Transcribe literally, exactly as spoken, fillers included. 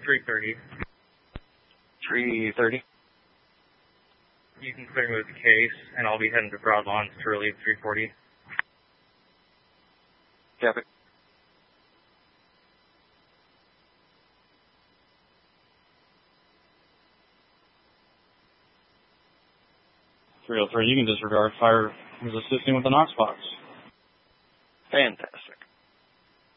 three thirty. three thirty. You can clear me with the case, and I'll be heading to Broadlawns to relieve three forty. Copy. three oh three, you can disregard. Fire was assisting with the Knox box. Fantastic.